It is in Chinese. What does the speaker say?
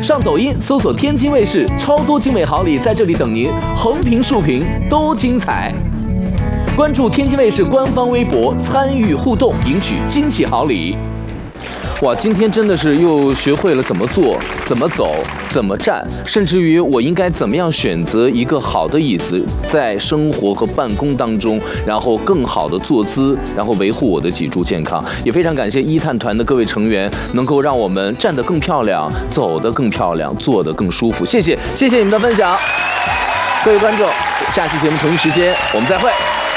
上抖音搜索天津卫视，超多精美好礼在这里等您，横屏竖屏都精彩。关注天津卫视官方微博，参与互动，赢取惊喜好礼。哇，今天真的是又学会了怎么做、怎么走、怎么站，甚至于我应该怎么样选择一个好的椅子，在生活和办公当中，然后更好的坐姿，然后维护我的脊柱健康。也非常感谢一探团的各位成员，能够让我们站得更漂亮，走得更漂亮，坐得更舒服。谢谢你们的分享，各位观众，下期节目同一时间我们再会。